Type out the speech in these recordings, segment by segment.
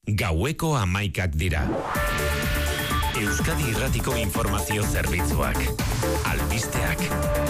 Gaueko 11 dira. Euskadi Irratiko Informazio Zerbitzuak. Albisteak.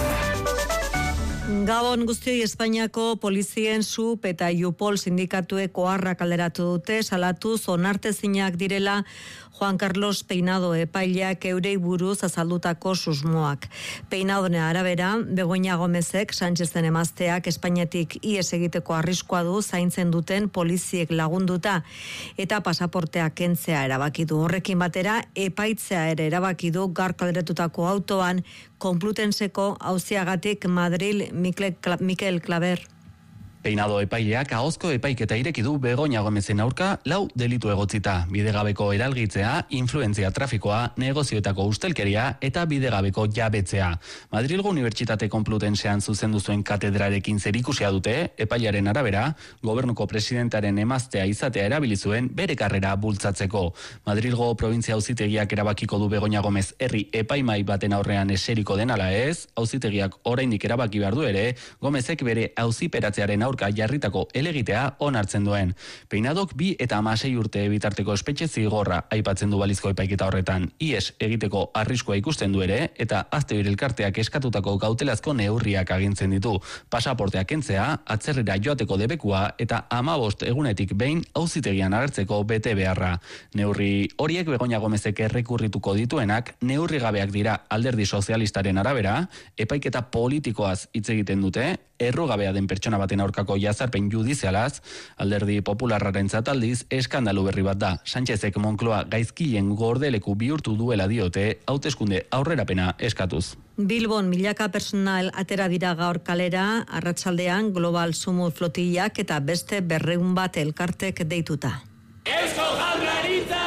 Gabon guztioi, Espainiako polizien SUP eta Iupol sindikatuek oharra kaleratu dute, salatuz onartezinak direla Juan Carlos Peinado epaileak eurei buruz azaldutako susmoak. Peinadoren arabera, Begoña Gomezek Sánchezen emazteak Espainiatik ihes egiteko arriskua du zaintzen duten poliziek lagunduta eta pasaportea kentzea erabaki du. Horrekin batera, epaitzea ere erabaki du gaur kaleratutako autoan Konplutenseko auziagatik Madril Mikel Claver. Peinado epaileak ahozko epaiketa ireki du Begoña Gomezen aurka 4 delitu egotzita: bidegabeko eralgitzea, influentzia trafikoa, negozioetako ustelkeria eta bidegabeko jabetzea. Madrilgo Unibertsitate Konplutensean zuzendu zuen katedrarekin zerikusia dute. Epailearen arabera, gobernuko presidentearen emaztea izatea erabili zuen bere karrera bultzatzeko. Madrilgo provintzia auzitegiak erabakiko du Begoña Gomez herri epaimai baten aurrean eseriko den ala ez. Auzitegiak oraindik erabaki behar du ere, Gomezek bere auziperatzearen aurka jarritako helegitea onartzen duen. Peinadok 2 eta 16 urte bitarteko espetxe zigorra aipatzen du balizko epaiketa horretan. Ihes egiteko arriskua ikusten du ere, eta Azte elkarteak eskatutako kautelazko neurriak agintzen ditu. Pasaportea kentzea, atzerrira joateko debekua eta 15 egunetik behin auzitegian agertzeko bete beharra. Neurri horiek Begoña Gomezek errekurrituko dituenak neurri gabeak dira. Alderdi sozialistaren arabera, epaiketa politikoaz hitz egiten dute, errugabea den pertsona baten aurkako jazarpen judizialaz. Alderdi popularrarentzat aldiz eskandalu berri bat da. Sánchezek Moncloa gaizkilen gordeleku bihurtu duela diote, hauteskunde aurrerapena eskatuz. Bilbon milaka personal atera dira gaur kalera, arratsaldean Global Sumo flotillak eta beste 200 bat elkartek deituta. Eusko Jaurlaritza!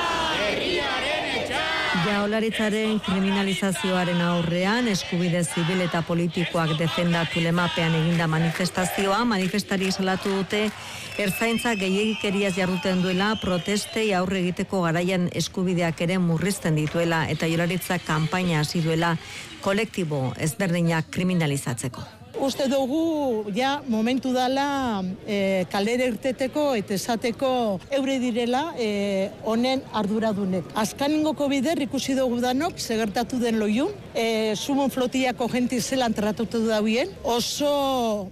Jaurlaritzaren kriminalizazioaren aurrean eskubide zibil eta politikoak defendatu lemapean eginda manifestazioa, manifestari salatu dute ertzaintza gehiegikeriaz jarduten duela, protestei aurre egiteko garaian eskubideak ere murrizten dituela eta Jaurlaritza kanpaina hasi duela kolektibo ezberdinak kriminalizatzeko. Uste dugu ja momentu dela kalera irteteko eta esateko eure direla honen arduradunek. Azkaningoko bider ikusi dugu danok segertatu den loiun, Sumon flotillako jenti zelan tratatu dauen, oso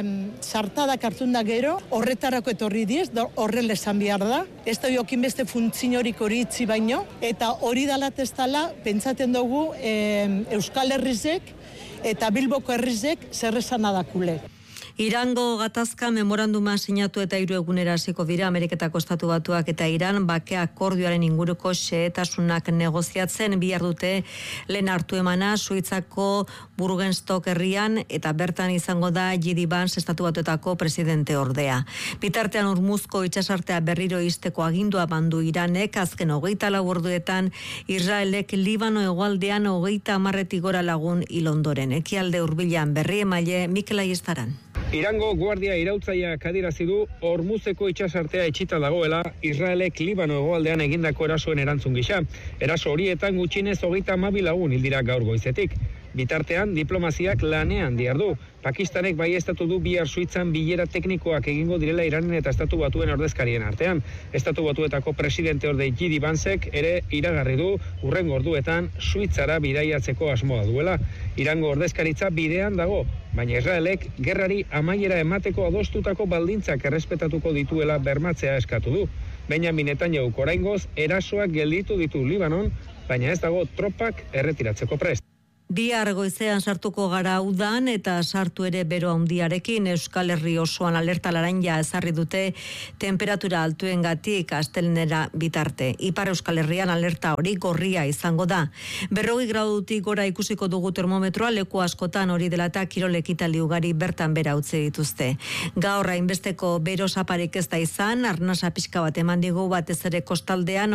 sartadak hartun da gero, horretarako etorri diez, horrela esan behar da. Ez da jokin beste funtziorik hori itzi baino, eta hori dalat ez dala, pentsaten dugu Euskal Herrizek eta Bilboko herrizek zer esan adakule. Irango gatazka memoranduma sinatu eta 3 egunera hasiko dira Ameriketako Estatu Batuak eta Iran bake akordioaren inguruko xehetasunak negoziatzen. Bihar dute lehen hartu emana Suitzako Burgenstock herrian eta bertan izango da J.D. Vance Estatu Batuetako presidente ordea. Bitartean Hormuzko itsasartea berriro ixteko agindua bandu Iranek, azken 24 orduetan Israelek Libano hegoaldean 30 gora lagun hil ondoren. Ekialde hurbilan berri emaile Mikel Aiestaran. Irango guardia irautzaileak adierazi du Hormuzeko itsasartea itxita dagoela Israelek Libano hegoaldean egindako erasoen erantzun gisa. Eraso horietan gutxienez 32 lagun hil dira gaur goizetik. Bitartean, diplomaziak lanean dihardu. Pakistanek baieztatu du bihar Suitzan bilera teknikoak egingo direla Iranen eta Estatu Batuen ordezkarien artean. Estatu Batuetako presidente orde J.D. Vancek ere iragarri du hurrengo orduetan Suitzara bidaiatzeko asmoa duela. Irango ordezkaritza bidean dago, baina Israelek gerrari amaiera emateko adostutako baldintzak errespetatuko dituela bermatzea eskatu du. Benjamin Netanyahuk oraingoz erasoak gelditu ditu Libanon, baina ez dago tropak erretiratzeko prest. Bihar goizean sartuko gara udan eta sartu ere bero handiarekin. Euskal Herri osoan alerta laranja ezarri dute temperatura altuengatik astelnera bitarte. Ipar Euskal Herrian alerta hori gorria izango da. 40 gradutik gora ikusiko dugu termometroa, leku askotan hori dela eta kirol ekitaldi ugari bertan bera utzi dituzte. Gaur hainbesteko bero zaparik ez da izan, arnasa pixka bat eman digu batez ere kostaldean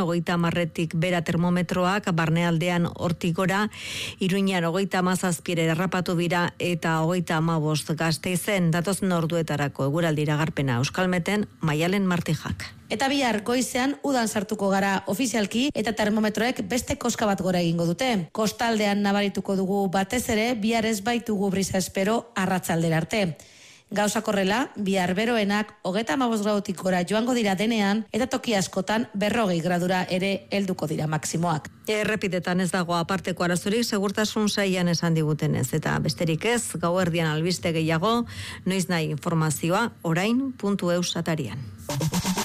30 bera termometroak, barnealdean hortik gora, Iruñan 37 errapatu dira eta 35 Gasteizen. Datozen orduetarako eguraldi iragarpena Euskalmeten Maialen Martijak. Eta bihar goizean udan sartuko gara ofizialki eta termometroek beste koska bat gora egingo dute. Kostaldean nabarituko dugu batez ere, bihar ez baitugu brisa espero arratsaldera arte. Gauzakorrela, bihar beroenak 35 gradutik gora joango dira denean eta toki askotan 40 gradura ere helduko dira maksimoak. Errepidetan ez dago aparteko arazorik segurtasun sailan esan digutenez eta besterik ez, gauerdian albiste gehiago, noiz nahi informazioa orain.eus atarian.